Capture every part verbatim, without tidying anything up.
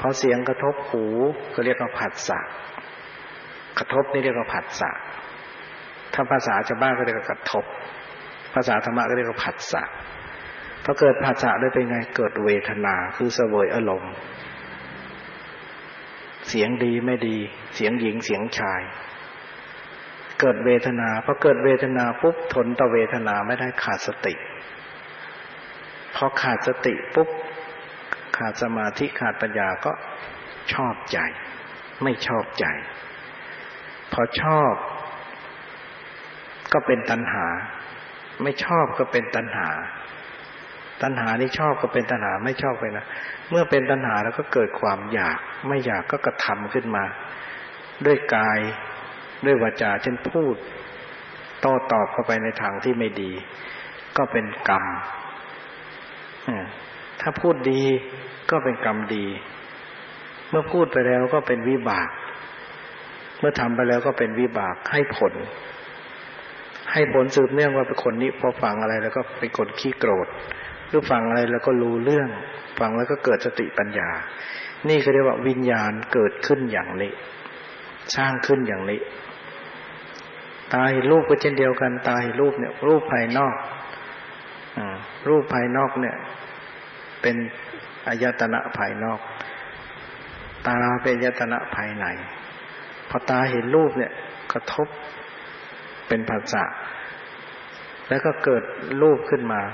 พอเสียงกระทบหูก็เรียกว่าผัสสะกระทบนี่เรียกว่าผัสสะถ้าภาษาชาวบ้านก็เรียกว่ากระทบภาษาธรรมะก็เรียกว่าผัสสะพอเกิดผัสสะได้เป็นไงเกิดเวทนาคือเสวยอารมณ์เสียงดีไม่ดีเสียงหญิงเสียงชายเกิดเวทนาพอเกิดเวทนาปุ๊บทนต่อเวทนาไม่ได้ขาดสติพอขาดสติปุ๊บขาดสมาธิขาดปัญญาก็ชอบใจไม่ชอบใจพอชอบก็เป็นตัณหาไม่ชอบก็เป็นตัณหาตัณหานี่ชอบก็เป็นตัณหาไม่ชอบไปนะเมื่อเป็นตัณหาแล้วก็เกิดความอยากไม่อยากก็กระทำขึ้นมาด้วยกายด้วยวาจาเช่นพูดโต้ตอบเข้าไปในทางที่ไม่ดีก็เป็นกรรมถ้าพูดดีก็เป็นกรรมดีเมื่อพูดไปแล้วก็เป็นวิบากเมื่อทำไปแล้วก็เป็นวิบากให้ผลให้ผลสืบเนื่องว่าเป็นคนนี้พอฟังอะไรแล้วก็เป็นคนขี้โกรธหรือฟังอะไรแล้วก็รู้เรื่องฟังแล้วก็เกิดสติปัญญานี่ก็เรียกว่าวิญญาณเกิดขึ้นอย่างนี้สร้างขึ้นอย่างนี้ตาเห็นรูปก็เช่นเดียวกันตาเห็นรูปเนี่ยรูปภายนอกอ่ารูปภายนอกเนี่ยเป็นอายตนะภายนอกตาเป็นอายตนะภายในพอตาเห็นรูปเนี่ยกระทบเป็นผัสสะแล้วก็เกิดรูปขึ้นมา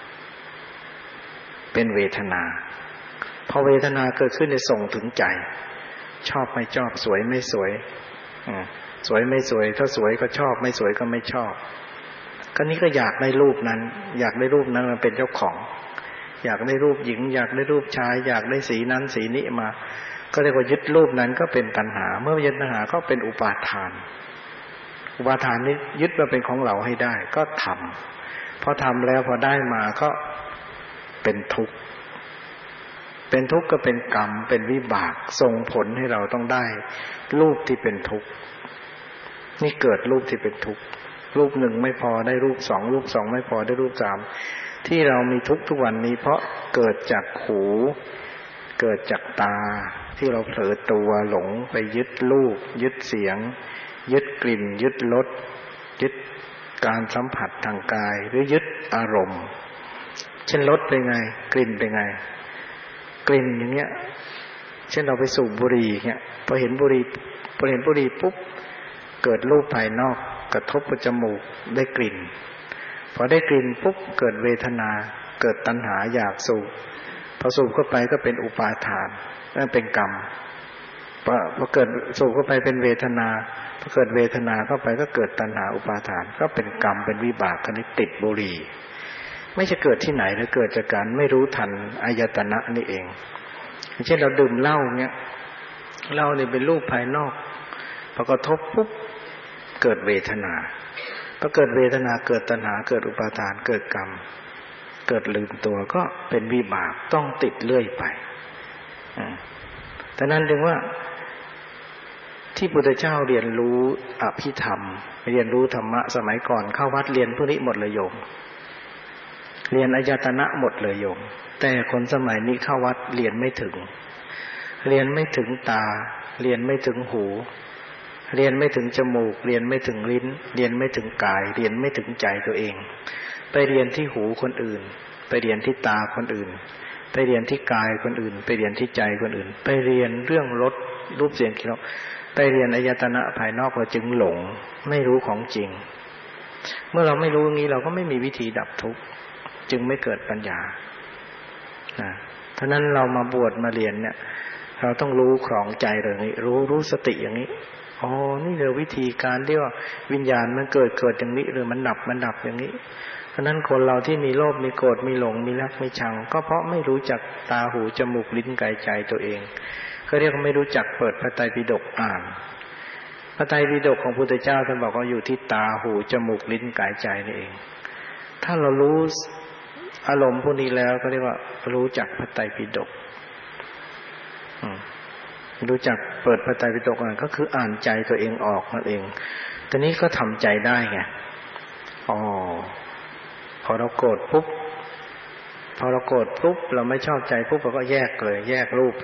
เป็นเวทนาพอเวทนาเกิดขึ้นในส่งถึงใจชอบไม่ชอบสวยไม่สวยอ่าสวยไม่สวยถ้าสวยก็ชอบไม่สวยก็ไม่ชอบก็นี้ก็อยากได้รูปนั้นอยากได้รูปนั้นมันเป็นเจ้าของอยากได้รูปหญิงอยากได้รูปชายอยากได้สีนั้นสีนี้มาก็เรียกว่ายึดรูปนั้นก็เป็นตัณหาเมื่อยึดตัณหาก็เป็นอุปาทานอุปาทานนี้ยึดมาเป็นของเราให้ได้ก็ทำพอทำแล้วพอได้มาก็เป็นทุกข์เป็นทุกข์ก็เป็นกรรมเป็นวิบากส่งผลให้เราต้องได้รูปที่เป็นทุกข์นี่เกิดรูปที่เป็นทุกข์รูปหนึ่งไม่พอได้รูปสองรูปสองไม่พอได้รูปสามที่เรามีทุกข์ทุกวันนี้เพราะเกิดจากหูเกิดจากตาที่เราเผลอตัวหลงไปยึดรูปยึดเสียงยึดกลิ่นยึดรสยึดการสัมผัสทางกายหรือยึดอารมณ์เช่นรสเป็นไงกลิ่นเป็นไงกลิ่นอย่างเงี้ยเช่นเราไปสูบบุหรี่เงี้ยพอเห็นบุหรี่พอเห็นบุหรี่ปุ๊บเกิดรูปภายนอกกระทบกับจมูกได้กลิ่นพอได้กลิ่นปุ๊บเกิดเวทนาเกิดตัณหาอยากสูบพอสูบเข้าไปก็เป็นอุปาทานนั่นเป็นกรรมพอพอเกิดสูบเข้าไปเป็นเวทนาพอเกิดเวทนาเข้าไปก็เกิดตัณหาอุปาทานก็เป็นกรรมเป็นวิบากอันนี้ติดบุหรี่ไม่ใช่เกิดที่ไหนแล้วเกิดจากการไม่รู้ทันอายตนะนี่เองเช่นเราดื่มเหล้าเงี้ยเหล้านี่เป็นรูปภายนอกพอกระทบปุ๊บเกิดเวทนาพอเกิดเวทนาเกิดตัณหาเกิดอุปาทานเกิดกรรมเกิดลืมตัวก็เป็นวิบากต้องติดเรื่อยไปแต่นั้นถึงว่าที่พุทธเจ้าเรียนรู้อภิธรรมเรียนรู้ธรรมะสมัยก่อนเข้าวัดเรียนพวกนี้หมดเลยโยมเรียนอายตนะหมดเลยโยมแต่คนสมัยนี้เข้าวัดเรียนไม่ถึงเรียนไม่ถึงตาเรียนไม่ถึงหูเรียนไม่ถึงจมูกเรียนไม่ถึงลิ้นเรียนไม่ถึงกายเรียนไม่ถึงใจตัวเองไปเรียนที่หูคนอื่นไปเรียนที่ตาคนอื่นไปเรียนที่กายคนอื่นไปเรียนที่ใจคนอื่นไปเรียนเรื่องรสรูปเสียงกลิ่นรสไปเรียนอายตนะภายนอกเราจึงหลงไม่รู้ของจริงเมื่อเราไม่รู้อย่างนี้เราก็ไม่มีวิธีดับทุกข์จึงไม่เกิดปัญญานะเพราะนั้นเรามาบวชมาเรียนเนี่ยเราต้องรู้ครองใจเรื่องนี้รู้รู้สติอย่างนี้อ๋อนี่คือวิธีการที่ว่าวิญญาณมันเกิดเกิดอย่างนี้หรือมันดับมันดับอย่างนี้เพราะนั้นคนเราที่มีโลภมีโกรธมีหลงมีรักมีชังก็เพราะไม่รู้จักตาหูจมูกลิ้นกายใจตัวเองเขาเรียกว่าไม่รู้จักเปิดพระไตรปิฎกอ่านพระไตรปิฎกของพระพุทธเจ้าท่านบอกว่าอยู่ที่ตาหูจมูกลิ้นกายใจนี่เองถ้าเรารู้อารมณ์พวกนี้แล้วก็เรียกว่ารู้จักพระไตรปิฎกรู้จักเปิดพระไตรปิฎกอ่านก็คืออ่านใจตัวเองออกนั่นเองตอนนี้ก็ทำใจได้ไงอ๋อพอเราโกรธปุ๊บพอเราโกรธปุ๊บเราไม่ชอบใจปุ๊บเราก็แยกเลยแยกรูป